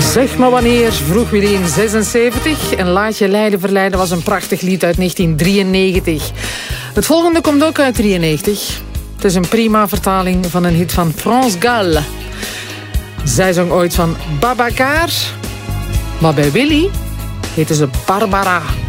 Zeg maar wanneer, vroeg Willy in 76. En Laat je leiden verleiden was een prachtig lied uit 1993. Het volgende komt ook uit 93. Het is een prima vertaling van een hit van France Gall. Zij zong ooit van Babacar. Maar bij Willy heette ze Barbara.